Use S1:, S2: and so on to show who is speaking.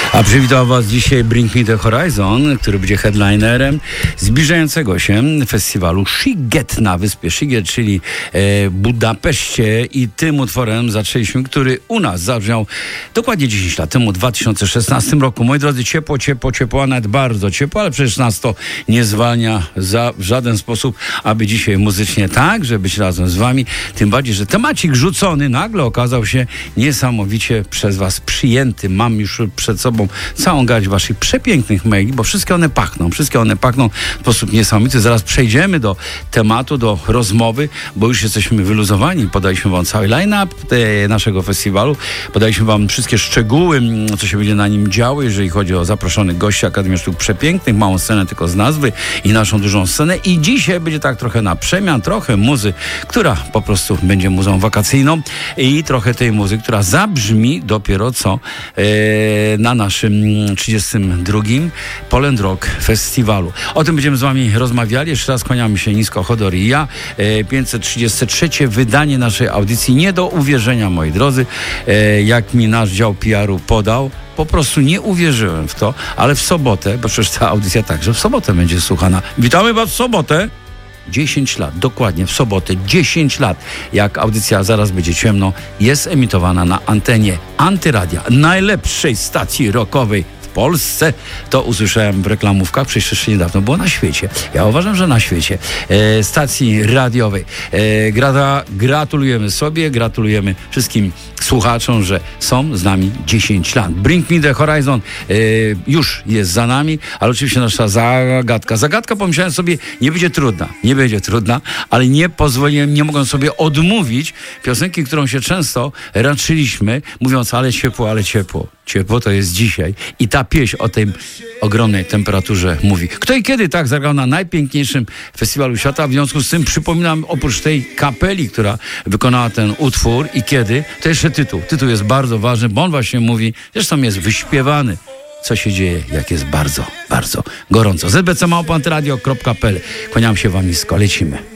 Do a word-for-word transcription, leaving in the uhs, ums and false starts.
S1: A przywitał Was dzisiaj Bring Me The Horizon, który będzie headlinerem zbliżającego się festiwalu Sziget na wyspie Sziget, czyli e, Budapeszcie, i tym utworem zaczęliśmy, który u nas zabrzmiał dokładnie dziesięć lat temu, w dwa tysiące szesnastym roku. Moi drodzy, ciepło, ciepło, ciepło, a nawet bardzo ciepło, ale przecież nas to nie zwalnia za, w żaden sposób, aby dzisiaj muzycznie także być razem z Wami. Tym bardziej, że temacik rzucony nagle okazał się niesamowicie przez Was przyjęty. Mam już przed sobą całą garść Waszych przepięknych maili, bo wszystkie one pachną, wszystkie one pachną w sposób niesamowity. Zaraz przejdziemy do tematu, do rozmowy, bo już jesteśmy wyluzowani. Podaliśmy Wam cały line-up naszego festiwalu, podaliśmy Wam wszystkie szczegóły, co się będzie na nim działo, jeżeli chodzi o zaproszonych gości Akademii Sztuk Przepięknych, małą scenę tylko z nazwy i naszą dużą scenę. I dzisiaj będzie tak trochę na przemian, trochę muzy, która po prostu będzie muzą wakacyjną, i trochę tej muzy, która zabrzmi dopiero co e, na naszym trzydziestym drugim Poland Rock Festiwalu. O tym będziemy z Wami rozmawiali. Jeszcze raz kłaniamy się nisko, Hodor i ja. E, pięćset trzydzieste trzecie wydanie naszej audycji. Nie do uwierzenia, moi drodzy, e, jak mi nasz dział P R u podał. Po prostu nie uwierzyłem w to, ale w sobotę, bo przecież ta audycja także w sobotę będzie słuchana. Witamy Was w sobotę. dziesięć lat, dokładnie w sobotę, dziesięć lat, jak audycja Zaraz będzie ciemno jest emitowana na antenie Antyradia, najlepszej stacji rockowej w Polsce. To usłyszałem w reklamówkach, przecież jeszcze niedawno było na świecie. Ja uważam, że na świecie. E, stacji radiowej. E, grata, gratulujemy sobie, gratulujemy wszystkim słuchaczom, że są z nami dziesięć lat. Bring Me The Horizon e, już jest za nami, ale oczywiście nasza zagadka. Zagadka, pomyślałem sobie, nie będzie trudna. Nie będzie trudna, ale nie pozwoliłem, nie mogłem sobie odmówić piosenki, którą się często raczyliśmy, mówiąc, ale ciepło, ale ciepło. Ciepło to jest dzisiaj. I ta pieśń o tej ogromnej temperaturze mówi. Kto i kiedy tak zagrał na najpiękniejszym festiwalu świata. W związku z tym przypominam, oprócz tej kapeli, która wykonała ten utwór i kiedy, to jeszcze tytuł. Tytuł jest bardzo ważny, bo on właśnie mówi, zresztą jest wyśpiewany, co się dzieje, jak jest bardzo, bardzo gorąco. z b c małpa antyradio kropka p l. Kłaniam się Wam nisko. Lecimy.